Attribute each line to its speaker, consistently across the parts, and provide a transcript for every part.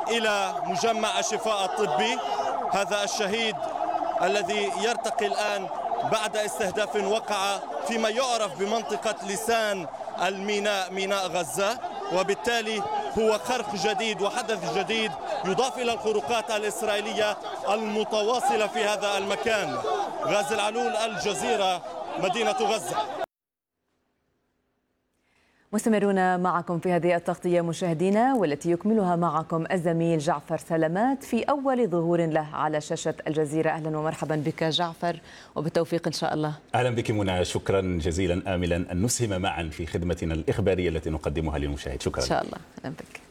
Speaker 1: إلى مجمع الشفاء الطبي. هذا الشهيد الذي يرتقي الآن بعد استهداف وقع فيما يعرف بمنطقة لسان الميناء، ميناء غزة، وبالتالي هو خرق جديد وحدث جديد يضاف إلى الخروقات الإسرائيلية المتواصلة في هذا المكان. غازي العلول، الجزيرة، مدينة غزة.
Speaker 2: مستمرون معكم في هذه التغطية مشاهدينا، والتي يكملها معكم الزميل جعفر سلامات في أول ظهور له على شاشة الجزيرة. أهلا ومرحبا بك جعفر، وبالتوفيق إن شاء الله.
Speaker 3: أهلا بك منى، شكرا جزيلا، آملا أن نسهم معا في خدمتنا الإخبارية التي نقدمها للمشاهد. شكرا
Speaker 2: إن شاء الله. أهلا بك.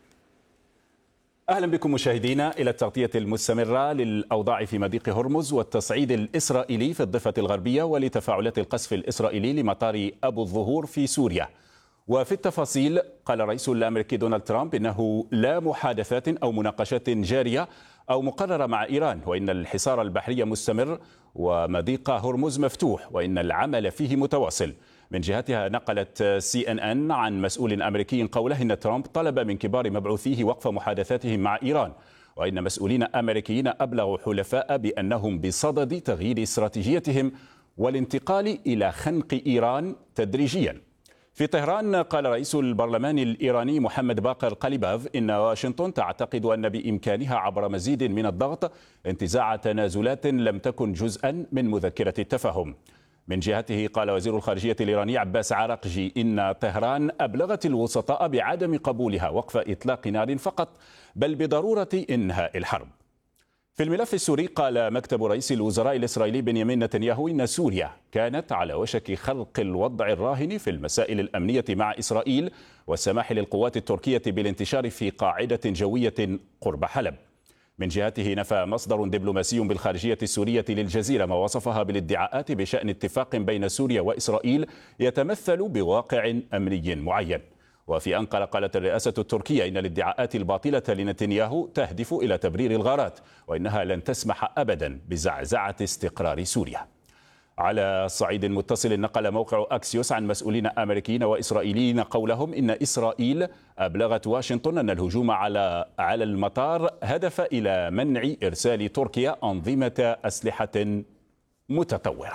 Speaker 3: أهلا بكم مشاهدينا إلى التغطية المستمرة للأوضاع في مضيق هرمز والتصعيد الإسرائيلي في الضفة الغربية ولتفاعلات القصف الإسرائيلي لمطار أبو الظهور في سوريا. وفي التفاصيل، قال الرئيس الأمريكي دونالد ترامب إنه لا محادثات أو مناقشات جارية أو مقررة مع إيران، وإن الحصار البحري مستمر ومضيق هرمز مفتوح وإن العمل فيه متواصل. من جهتها نقلت CNN عن مسؤول أمريكي قوله إن ترامب طلب من كبار مبعوثيه وقف محادثاتهم مع إيران، وإن مسؤولين أمريكيين أبلغوا حلفاء بأنهم بصدد تغيير استراتيجيتهم والانتقال إلى خنق إيران تدريجيا. في طهران قال رئيس البرلمان الإيراني محمد باقر قليباف إن واشنطن تعتقد أن بإمكانها عبر مزيد من الضغط انتزاع تنازلات لم تكن جزءا من مذكرة التفاهم. من جهته قال وزير الخارجية الإيراني عباس عراقجي إن طهران أبلغت الوسطاء بعدم قبولها وقف إطلاق نار فقط، بل بضرورة إنهاء الحرب. في الملف السوري قال مكتب رئيس الوزراء الإسرائيلي بنيامين نتنياهو إن سوريا كانت على وشك خلق الوضع الراهن في المسائل الأمنية مع إسرائيل والسماح للقوات التركية بالانتشار في قاعدة جوية قرب حلب. من جهته نفى مصدر دبلوماسي بالخارجية السورية للجزيرة ما وصفها بالادعاءات بشأن اتفاق بين سوريا وإسرائيل يتمثل بواقع أمني معين. وفي أنقرة قالت الرئاسة التركية إن الادعاءات الباطلة لنتنياهو تهدف إلى تبرير الغارات، وإنها لن تسمح أبدا بزعزعة استقرار سوريا. على صعيد متصل نقل موقع أكسيوس عن مسؤولين أمريكيين وإسرائيليين قولهم إن إسرائيل أبلغت واشنطن أن الهجوم على المطار هدف إلى منع إرسال تركيا أنظمة أسلحة متطورة.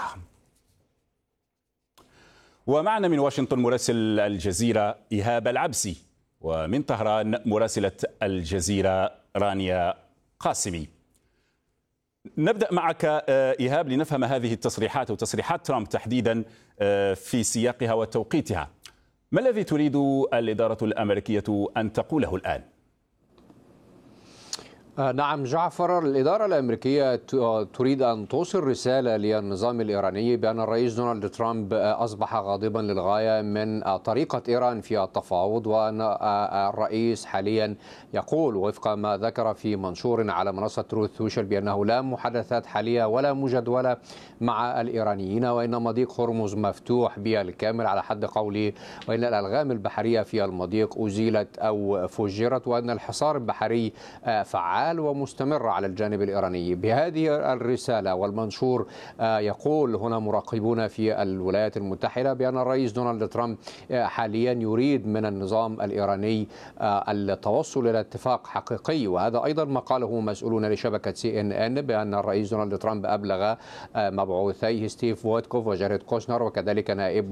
Speaker 3: ومعنا من واشنطن مراسل الجزيرة إيهاب العبسي، ومن طهران مراسلة الجزيرة رانيا قاسمي. نبدأ معك إيهاب لنفهم هذه التصريحات وتصريحات ترامب تحديدا في سياقها وتوقيتها. ما الذي تريد الإدارة الأمريكية أن تقوله الآن؟
Speaker 4: نعم جعفر، الإدارة الأمريكية تريد أن توصل رسالة للنظام الإيراني بأن الرئيس دونالد ترامب أصبح غاضبا للغاية من طريقة إيران في التفاوض، وأن الرئيس حاليا يقول وفق ما ذكر في منشور على منصة تروث سوشيال بأنه لا محادثات حالية ولا مجدولة مع الإيرانيين، وإن مضيق هرمز مفتوح بالكامل على حد قوله، وإن الألغام البحرية في المضيق أزيلت أو فجرت، وأن الحصار البحري فعال ومستمر على الجانب الإيراني. بهذه الرسالة والمنشور يقول هنا مراقبون في الولايات المتحدة بأن الرئيس دونالد ترامب حاليا يريد من النظام الإيراني التوصل إلى اتفاق حقيقي، وهذا أيضا ما قاله مسؤولون لشبكة CNN بأن الرئيس دونالد ترامب أبلغ مبعوثيه ستيف ووتكوف وجاريد كوشنر وكذلك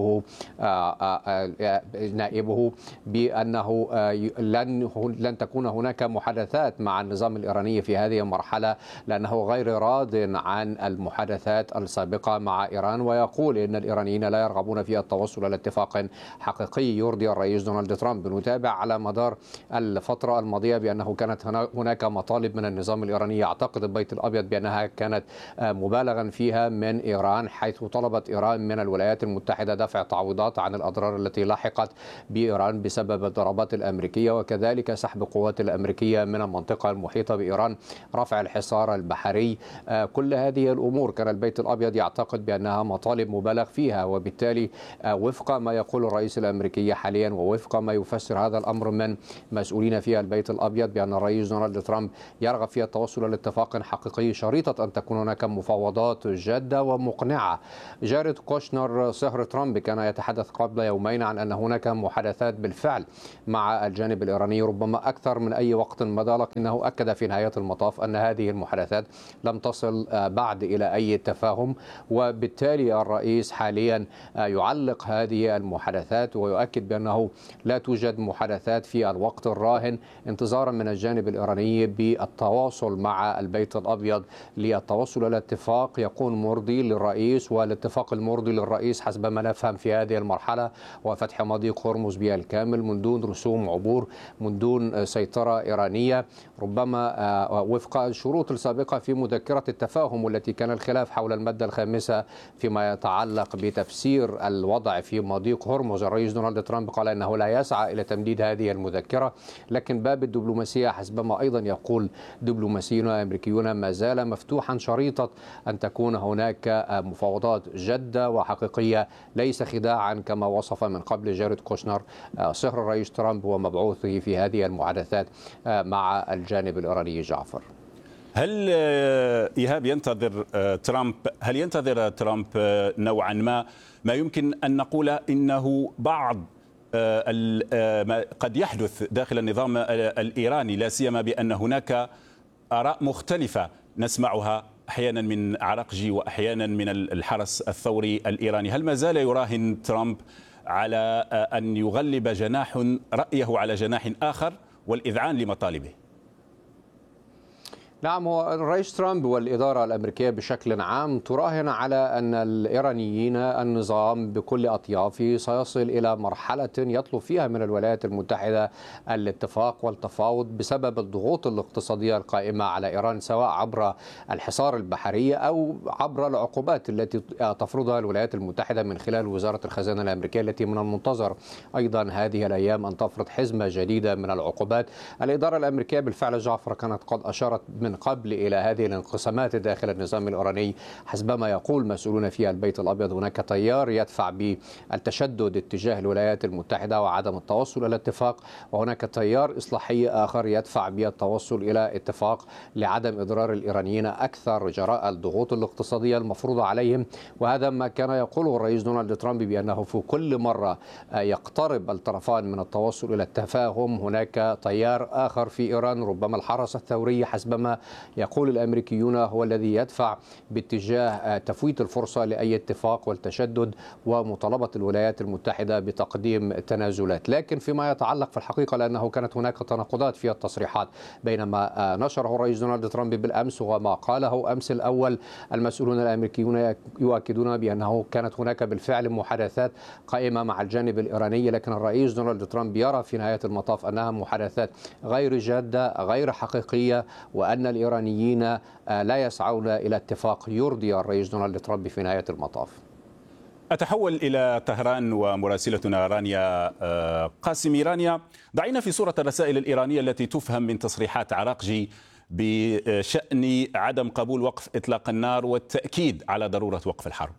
Speaker 4: نائبه بأنه لن تكون هناك محادثات مع النظام الإيراني في هذه المرحلة، لأنه غير راض عن المحادثات السابقة مع إيران، ويقول إن الإيرانيين لا يرغبون في التوصل إلى اتفاق حقيقي يرضي الرئيس دونالد ترامب. نتابع على مدار الفترة الماضية بأنه كانت هناك مطالب من النظام الإيراني، يعتقد البيت الأبيض بأنها كانت مبالغا فيها من إيران، حيث طلبت إيران من الولايات المتحدة دفع تعويضات عن الأضرار التي لاحقت بإيران بسبب الضربات الأمريكية، وكذلك سحب قوات الأمريكية من المنطقة المحيطة المرتبطة بإيران، رفع الحصار البحري، كل هذه الأمور كان البيت الأبيض يعتقد بأنها مطالب مبالغ فيها، وبالتالي وفق ما يقول الرئيس الأمريكي حاليا ووفق ما يفسر هذا الأمر من مسؤولين في البيت الأبيض بأن الرئيس دونالد ترامب يرغب في التوصل إلى اتفاق حقيقي، شريطة أن تكون هناك مفاوضات جادة ومقنعة. جاريد كوشنر صهر ترامب كان يتحدث قبل يومين عن أن هناك محادثات بالفعل مع الجانب الإيراني ربما أكثر من أي وقت مضى، لكنه أكد في نهاية المطاف أن هذه المحادثات لم تصل بعد إلى أي تفاهم، وبالتالي الرئيس حاليا يعلق هذه المحادثات ويؤكد بأنه لا توجد محادثات في الوقت الراهن، انتظارا من الجانب الإيراني بالتواصل مع البيت الأبيض للتوصل إلى اتفاق يكون مرضي للرئيس. والاتفاق المرضي للرئيس حسب ما نفهم في هذه المرحلة وفتح مضيق هرمز بالكامل من دون رسوم عبور، من دون سيطرة إيرانية، ربما وفق الشروط السابقة في مذكرة التفاهم والتي كان الخلاف حول المادة الخامسة فيما يتعلق بتفسير الوضع في مضيق هرمز. الرئيس دونالد ترامب قال أنه لا يسعى إلى تمديد هذه المذكرة، لكن باب الدبلوماسية حسب ما أيضا يقول دبلوماسيون أمريكيون ما زال مفتوحا، شريطة أن تكون هناك مفاوضات جادة وحقيقية ليس خداعا كما وصف من قبل جاريد كوشنر صهر الرئيس ترامب ومبعوثه في هذه المحادثات مع الجانب الإيراني. جعفر،
Speaker 3: هل إيهاب ينتظر ترامب نوعا ما يمكن أن نقول إنه بعض قد يحدث داخل النظام الإيراني، لا سيما بأن هناك آراء مختلفة نسمعها أحيانا من عراقجي وأحيانا من الحرس الثوري الإيراني؟ هل ما زال يراهن ترامب على أن يغلب جناح رأيه على جناح آخر والإذعان لمطالبه؟
Speaker 4: نعم، هو الرئيس ترامب والإدارة الأمريكية بشكل عام تراهن على أن الإيرانيين النظام بكل أطيافه سيصل إلى مرحلة يطلب فيها من الولايات المتحدة الاتفاق والتفاوض بسبب الضغوط الاقتصادية القائمة على إيران، سواء عبر الحصار البحري أو عبر العقوبات التي تفرضها الولايات المتحدة من خلال وزارة الخزانة الأمريكية، التي من المنتظر أيضا هذه الأيام أن تفرض حزمة جديدة من العقوبات. الإدارة الأمريكية بالفعل جعفر كانت قد أشارت من قبل إلى هذه الانقسامات داخل النظام الإيراني. حسب ما يقول مسؤولون في البيت الأبيض هناك تيار يدفع بالتشدد اتجاه الولايات المتحدة وعدم التوصل إلى اتفاق، وهناك تيار إصلاحي آخر يدفع بالتوصل إلى اتفاق لعدم إضرار الإيرانيين أكثر جراء الضغوط الاقتصادية المفروضة عليهم. وهذا ما كان يقوله الرئيس دونالد ترامب بأنه في كل مرة يقترب الطرفان من التوصل إلى التفاهم هناك تيار آخر في إيران، ربما الحرس الثوري حسب ما يقول الأمريكيون، هو الذي يدفع باتجاه تفويت الفرصة لأي اتفاق والتشدد ومطالبة الولايات المتحدة بتقديم تنازلات. لكن فيما يتعلق في الحقيقة لأنه كانت هناك تناقضات في التصريحات بين ما نشره الرئيس دونالد ترامب بالأمس وما قاله أمس الأول. المسؤولون الأمريكيون يؤكدون بأنه كانت هناك بالفعل محادثات قائمة مع الجانب الإيراني، لكن الرئيس دونالد ترامب يرى في نهاية المطاف أنها محادثات غير جادة غير حقيقية، وأن الإيرانيين لا يسعون إلى اتفاق يرضي الرئيس دونالد ترامب في نهاية المطاف.
Speaker 3: أتحول إلى طهران ومراسلتنا رانيا قاسمي. رانيا، ضعينا في صورة الرسائل الإيرانية التي تفهم من تصريحات عراقجي بشأن عدم قبول وقف إطلاق النار والتأكيد على ضرورة وقف الحرب.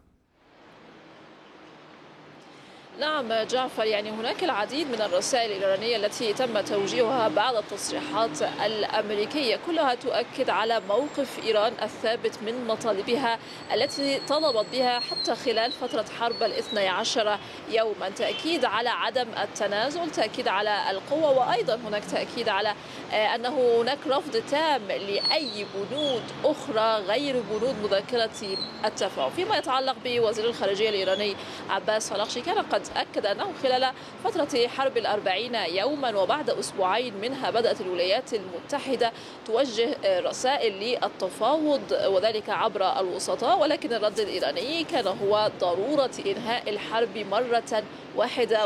Speaker 5: نعم جعفر، يعني هناك العديد من الرسائل الإيرانية التي تم توجيهها بعد التصريحات الأمريكية، كلها تؤكد على موقف إيران الثابت من مطالبها التي طلبت بها حتى خلال فترة حرب 12 يوما. تأكيد على عدم التنازل، تأكيد على القوة، وأيضا هناك تأكيد على أنه هناك رفض تام لأي بنود أخرى غير بنود مذكرة التفاهم. فيما يتعلق بوزير الخارجية الإيراني عباس خلاقشي، كان قد أكد أنه خلال فترة حرب 40 يوما وبعد أسبوعين منها بدأت الولايات المتحدة توجه رسائل للتفاوض وذلك عبر الوسطاء، ولكن الرد الإيراني كان هو ضرورة إنهاء الحرب مرة واحدة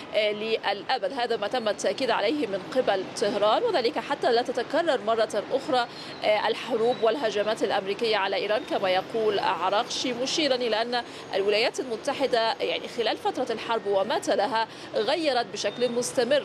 Speaker 5: وللأبد. هذا ما تم التأكيد عليه من قبل طهران، وذلك حتى لا تتكرر مرة أخرى الحروب والهجمات الأمريكية على إيران كما يقول عراقشي، مشيرا إلى أن الولايات المتحدة يعني خلال فترة الحرب وما تلاها غيرت بشكل مستمر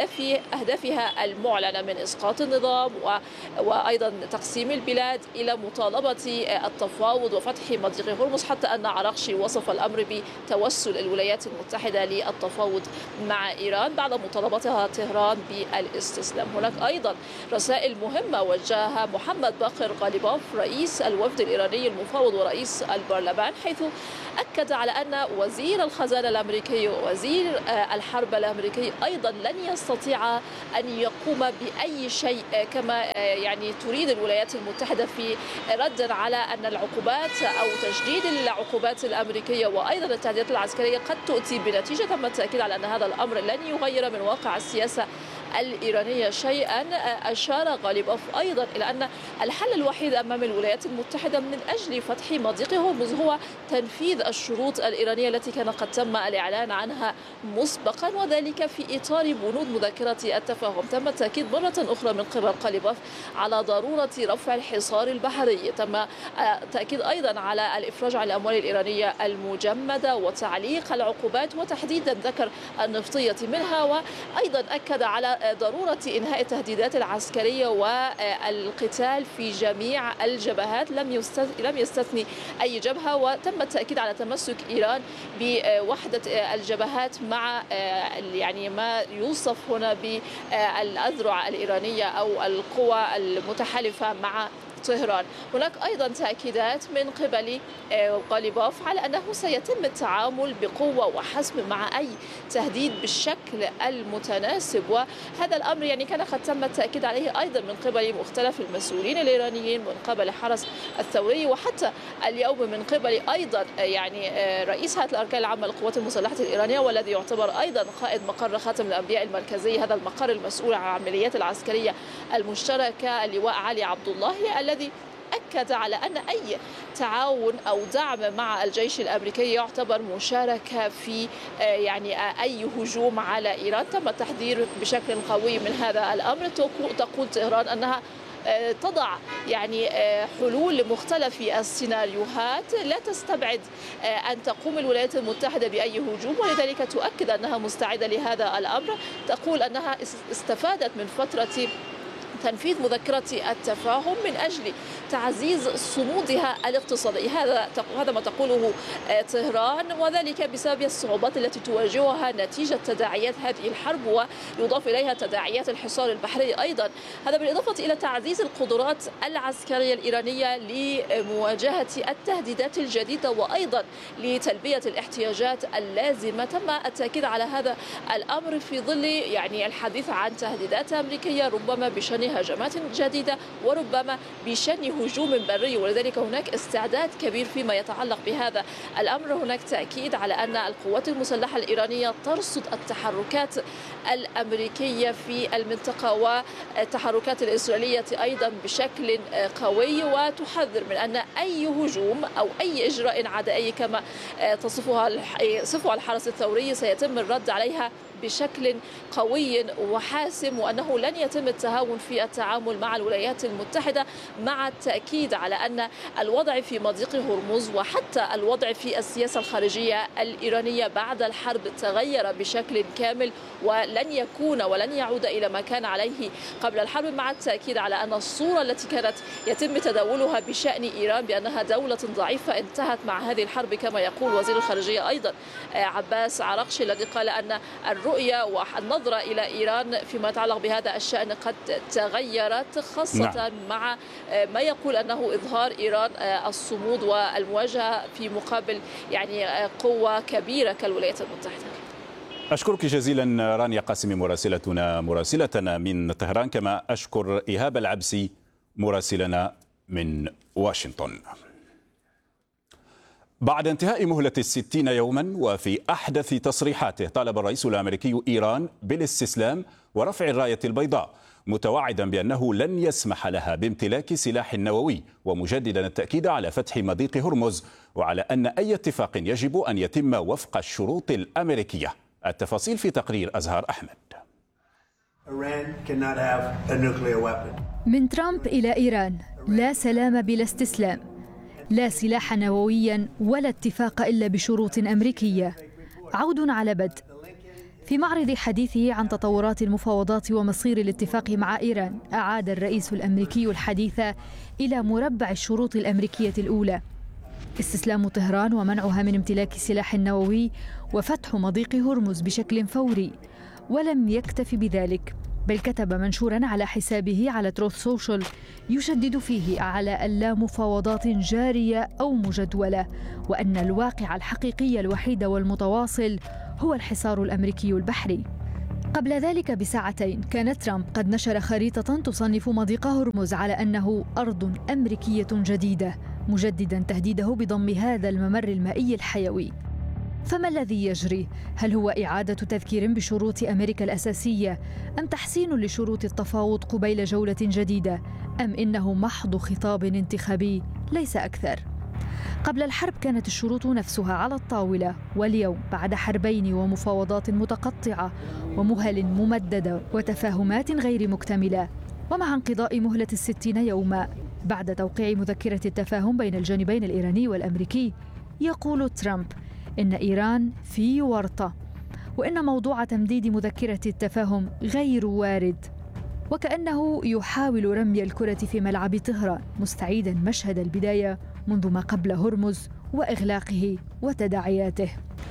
Speaker 5: أهدافها المعلنة من إسقاط النظام وأيضا تقسيم البلاد إلى مطالبة التفاوض وفتح مضيق هرمز، حتى أن عراقشي وصف الأمر بتوسل الولايات المتحدة للتفاوض مع إيران بعد مطالبتها طهران بالاستسلام. هناك أيضا رسائل مهمة وجهها محمد باقر غالباف رئيس الوفد الإيراني المفاوض ورئيس البرلمان، حيث أكد على أن وزير الخزانة الأمريكي ووزير الحرب الأمريكي أيضا لن يستطيع أن يقوم بأي شيء كما يعني تريد الولايات المتحدة في رد على أن العقوبات أو تجديد العقوبات الأمريكية وأيضا التهديدات العسكرية قد تؤتي بنتيجة. تم التأكيد على أن هذا الأمر لن يغير من واقع السياسة الإيرانية شيئا. أشار غالباف أيضا إلى أن الحل الوحيد أمام الولايات المتحدة من أجل فتح مضيق هرمز هو تنفيذ الشروط الإيرانية التي كان قد تم الإعلان عنها مسبقا، وذلك في إطار بنود مذكرة التفاهم. تم التأكيد مرة أخرى من قبل غالباف على ضرورة رفع الحصار البحري. تم التأكيد أيضا على الإفراج عن الأموال الإيرانية المجمدة وتعليق العقوبات وتحديدا ذكر النفطية منها، وأيضا أكد على ضرورة إنهاء التهديدات العسكرية والقتال في جميع الجبهات، لم يستثني أي جبهة. وتم التأكيد على تمسك إيران بوحدة الجبهات مع يعني ما يوصف هنا بالأذرع الإيرانية أو القوى المتحالفة مع طهران. هناك أيضا تأكيدات من قبل غالباف على أنه سيتم التعامل بقوة وحسم مع أي تهديد بالشكل المتناسب، وهذا الأمر يعني كان قد تم التأكيد عليه أيضا من قبل مختلف المسؤولين الإيرانيين، من قبل حرس الثوري، وحتى اليوم من قبل أيضا يعني رئيس هيئة الأركان العامة للقوات المسلحة الإيرانية، والذي يعتبر أيضا قائد مقر خاتم الأنبياء المركزي، هذا المقر المسؤول عن العمليات العسكرية المشتركة، اللواء علي عبد الله، الذي أكد على أن أي تعاون أو دعم مع الجيش الأمريكي يعتبر مشاركة في يعني أي هجوم على إيران. تم التحذير بشكل قوي من هذا الأمر. تقول طهران أنها تضع يعني حلول لمختلف السيناريوهات، لا تستبعد أن تقوم الولايات المتحدة بأي هجوم، ولذلك تؤكد أنها مستعدة لهذا الأمر. تقول أنها استفادت من فترة تنفيذ مذكرة التفاهم من أجل تعزيز صمودها الاقتصادي. هذا ما تقوله طهران، وذلك بسبب الصعوبات التي تواجهها نتيجة تداعيات هذه الحرب، ويضاف إليها تداعيات الحصار البحري أيضا. هذا بالإضافة إلى تعزيز القدرات العسكرية الإيرانية لمواجهة التهديدات الجديدة وأيضا لتلبية الاحتياجات اللازمة. تم التأكيد على هذا الأمر في ظل يعني الحديث عن تهديدات أمريكية ربما بشأن هجمات جديدة وربما بشأن هجوم بري، ولذلك هناك استعداد كبير فيما يتعلق بهذا الأمر. هناك تأكيد على أن القوات المسلحة الإيرانية ترصد التحركات الأمريكية في المنطقة والتحركات الإسرائيلية أيضا بشكل قوي، وتحذر من أن أي هجوم أو أي إجراء عدائي كما صفها الحرس الثوري سيتم الرد عليها بشكل قوي وحاسم، وأنه لن يتم التهاون في التعامل مع الولايات المتحدة، مع التأكيد على أن الوضع في مضيق هرمز وحتى الوضع في السياسة الخارجية الإيرانية بعد الحرب تغير بشكل كامل، ولن يكون ولن يعود إلى ما كان عليه قبل الحرب، مع التأكيد على أن الصورة التي كانت يتم تداولها بشأن إيران بأنها دولة ضعيفة انتهت مع هذه الحرب، كما يقول وزير الخارجية أيضا عباس عراقشي، الذي قال أن الرؤية والنظرة إلى إيران فيما يتعلق بهذا الشأن قد تغيرت، خاصة مع ما يقول أنه إظهار إيران الصمود والمواجهة في مقابل يعني قوة كبيرة كالولايات المتحدة.
Speaker 3: أشكرك جزيلا رانيا قاسمي مراسلتنا من طهران، كما أشكر إيهاب العبسي مراسلنا من واشنطن. بعد انتهاء مهلة 60 يوما وفي أحدث تصريحاته، طالب الرئيس الأمريكي إيران بالاستسلام ورفع الراية البيضاء، متوعدا بأنه لن يسمح لها بامتلاك سلاح نووي، ومجددا التأكيد على فتح مضيق هرمز، وعلى أن أي اتفاق يجب أن يتم وفق الشروط الأمريكية. التفاصيل في تقرير أزهار أحمد.
Speaker 6: من ترامب إلى إيران: لا سلام بلا استسلام، لا سلاح نوويا ولا اتفاق إلا بشروط أمريكية. عود على بدء. في معرض حديثه عن تطورات المفاوضات ومصير الاتفاق مع إيران، أعاد الرئيس الأمريكي الحديث إلى مربع الشروط الأمريكية الأولى: استسلام طهران ومنعها من امتلاك سلاح نووي وفتح مضيق هرمز بشكل فوري. ولم يكتف بذلك، بل كتب منشورا على حسابه على تروث سوشيال يشدد فيه على أن لا مفاوضات جارية أو مجدولة، وأن الواقع الحقيقي الوحيد والمتواصل هو الحصار الأمريكي البحري. قبل ذلك بساعتين كان ترامب قد نشر خريطة تصنف مضيق هرمز على أنه أرض أمريكية جديدة، مجددا تهديده بضم هذا الممر المائي الحيوي. فما الذي يجري؟ هل هو إعادة تذكير بشروط أمريكا الأساسية، أم تحسين لشروط التفاوض قبيل جولة جديدة، أم إنه محض خطاب انتخابي ليس أكثر؟ قبل الحرب كانت الشروط نفسها على الطاولة، واليوم بعد حربين ومفاوضات متقطعة ومهل ممددة وتفاهمات غير مكتملة، ومع انقضاء مهلة 60 يوما بعد توقيع مذكرة التفاهم بين الجانبين الإيراني والأمريكي، يقول ترامب إن إيران في ورطة، وإن موضوع تمديد مذكرة التفاهم غير وارد، وكأنه يحاول رمي الكرة في ملعب طهران، مستعيدا مشهد البداية منذ ما قبل هرمز وإغلاقه وتداعياته،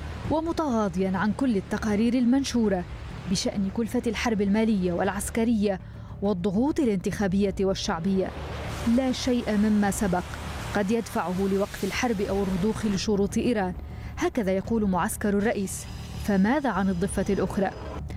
Speaker 6: ومتغاضيا عن كل التقارير المنشورة بشأن كلفة الحرب المالية والعسكرية والضغوط الانتخابية والشعبية. لا شيء مما سبق قد يدفعه لوقف الحرب أو الرضوخ لشروط إيران، هكذا يقول معسكر الرئيس. فماذا عن الضفة الأخرى؟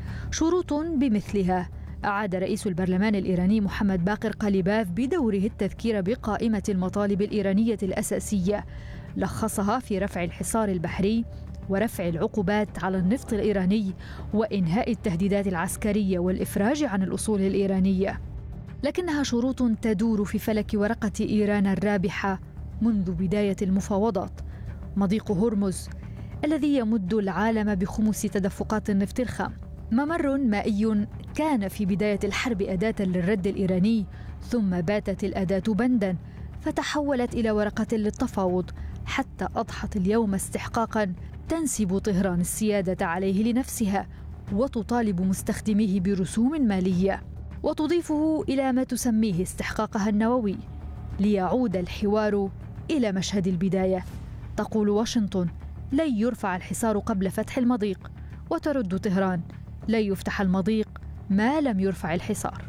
Speaker 6: شروط بمثلها أعاد رئيس البرلمان الإيراني محمد باقر قليباف بدوره التذكير بقائمة المطالب الإيرانية الأساسية، لخصها في رفع الحصار البحري ورفع العقوبات على النفط الإيراني وإنهاء التهديدات العسكرية والإفراج عن الأصول الإيرانية. لكنها شروط تدور في فلك ورقة إيران الرابحة منذ بداية المفاوضات: مضيق هرمز الذي يمد العالم بخمس تدفقات النفط الخام، ممر مائي كان في بداية الحرب أداة للرد الإيراني، ثم باتت الأداة بندا فتحولت إلى ورقة للتفاوض، حتى أضحت اليوم استحقاقا تنسب طهران السيادة عليه لنفسها وتطالب مستخدميه برسوم مالية، وتضيفه إلى ما تسميه استحقاقها النووي، ليعود الحوار إلى مشهد البداية. تقول واشنطن: لن يرفع الحصار قبل فتح المضيق، وترد طهران: لن يفتح المضيق ما لم يرفع الحصار.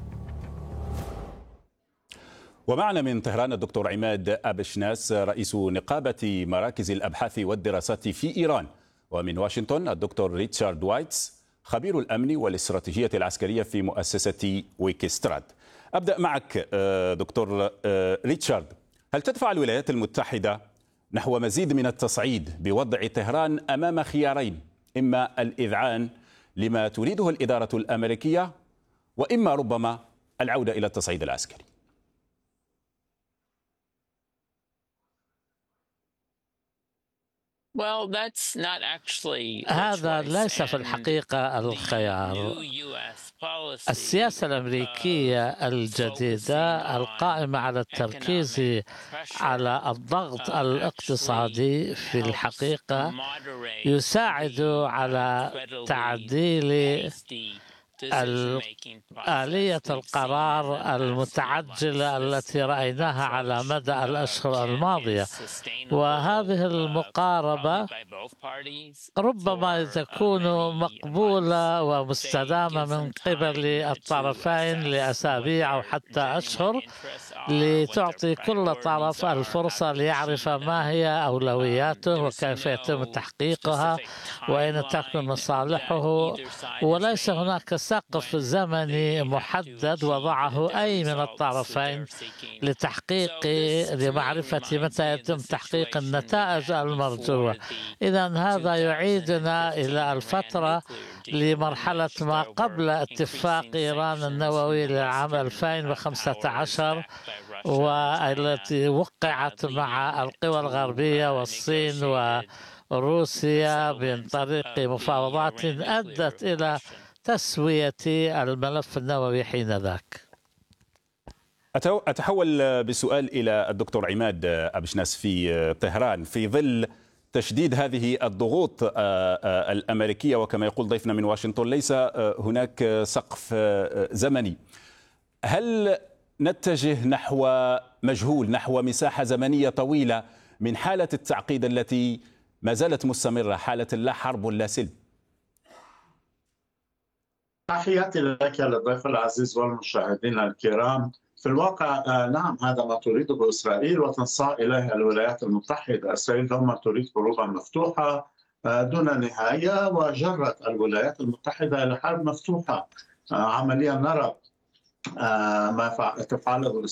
Speaker 3: ومعنا من طهران الدكتور عماد أبشناس رئيس نقابة مراكز الأبحاث والدراسات في إيران، ومن واشنطن الدكتور ريتشارد وايتس خبير الأمن والاستراتيجية العسكرية في مؤسسة ويكستراد. أبدأ معك دكتور ريتشارد، هل تدفع الولايات المتحدة نحو مزيد من التصعيد بوضع طهران أمام خيارين: إما الإذعان لما تريده الإدارة الأمريكية، وإما ربما العودة إلى التصعيد العسكري؟
Speaker 7: هذا ليس في الحقيقة الخيار. السياسة الأمريكية الجديدة القائمة على التركيز على الضغط الاقتصادي في الحقيقة يساعد على تعديل آلية القرار المتعجلة التي رأيناها على مدى الأشهر الماضية، وهذه المقاربة ربما تكون مقبولة ومستدامة من قبل الطرفين لأسابيع أو حتى أشهر، لتعطي كل طرف الفرصة ليعرف ما هي أولوياته وكيف يتم تحقيقها وأين تكون مصالحه، وليس هناك سقف زمني محدد وضعه أي من الطرفين لمعرفة متى يتم تحقيق النتائج المرجوة. إذن هذا يعيدنا إلى الفترة لمرحلة ما قبل اتفاق إيران النووي للعام 2015 والتي وقعت مع القوى الغربية والصين وروسيا من طريق مفاوضات أدت إلى تسوية الملف النووي حينذاك.
Speaker 3: أتحول بسؤال إلى الدكتور عماد أبشناس في طهران. في ظل تشديد هذه الضغوط الأمريكية وكما يقول ضيفنا من واشنطن ليس هناك سقف زمني، هل نتجه نحو مساحة زمنية طويلة من حالة التعقيد التي ما زالت مستمرة، حالة لا حرب ولا سلم؟
Speaker 8: تحياتي لك للضيف العزيز والمشاهدين الكرام. في الواقع نعم، هذا ما تريده إسرائيل وتنصاع إليه الولايات المتحدة. إسرائيل دوما تريد حروبا مفتوحة دون نهاية، وجرت الولايات المتحدة إلى حرب مفتوحة. عمليا نرى ما تفعله